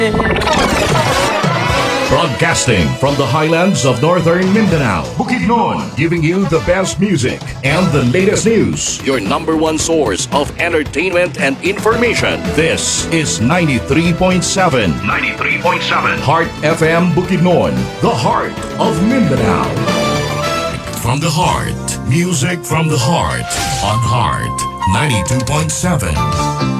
Broadcasting from the highlands of northern Mindanao, Bukidnon, giving you the best music and the latest news. Your number one source of entertainment and information. This is 93.7. 93.7. Heart FM Bukidnon, the heart of Mindanao. From the heart, music from the heart on Heart 92.7.